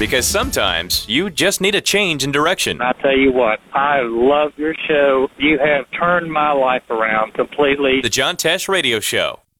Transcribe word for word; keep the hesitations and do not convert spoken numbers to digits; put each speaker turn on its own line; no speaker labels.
Because sometimes you just need a change in direction.
I tell you what, I love your show. You have turned my life around completely.
The John Tesh Radio Show.